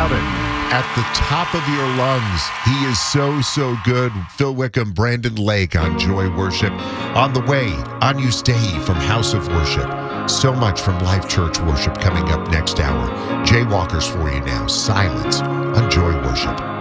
Shout it at the top of your lungs. He is so, so good. Phil Wickham, Brandon Lake on Joy Worship. On the way, Anu Stahey from House of Worship. So much from Life Church Worship coming up next hour. Jaywalkers for you now. Silence on Joy Worship.